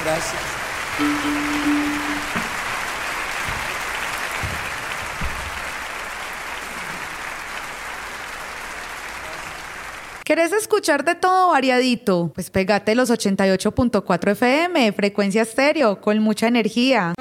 Gracias. ¿Querés escuchar de todo variadito? Pues pégate los 88.4 FM, Frecuencia Estéreo, con mucha energía.